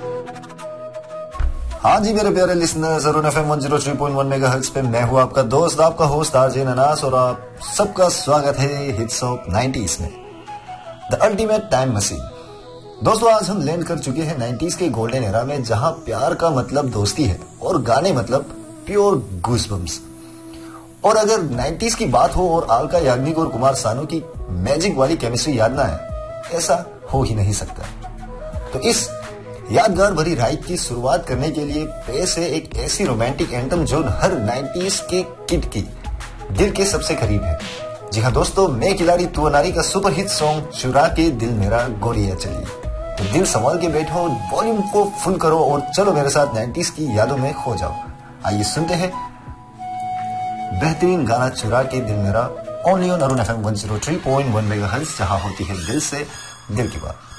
हाँ जी मेरे प्यारे लिसनर्स, अरुण एफएम 103.1 मेगाहर्ट्ज पे मैं हूँ आपका दोस्त, आपका होस्ट आरजे ननास, और आप सबका स्वागत है हिट्स ऑफ 90s में, द अल्टीमेट टाइम मशीन। दोस्तों, आज हम लैंड कर चुके हैं 90s के गोल्डन एरा में, जहां प्यार का मतलब दोस्ती है और गाने मतलब प्योर गूज़बम्स। और अगर 90s की बात हो और अलका याग्निक और कुमार सानू की मैजिक वाली केमिस्ट्री याद ना है, ऐसा हो ही नहीं सकता। तो इस यादगार भरी राइड की शुरुआत करने के लिए पेश है एक ऐसी रोमांटिक एंथम जो हर 90s के किड की दिल के सबसे करीब है। जी हाँ दोस्तों, मैं खिलाड़ी तू नारी का सुपरहिट सॉन्ग चुरा के दिल मेरा गोरिया चली। तो दिल संभाल के बैठो, वॉल्यूम को फुल करो और चलो मेरे साथ 90s की यादों में खो जाओ। आइए सुनते हैं बेहतरीन गाना चुरा के दिल मेरा, only on Arun FM 103.1 megahertz, जहां होती है दिल से दिल की बात।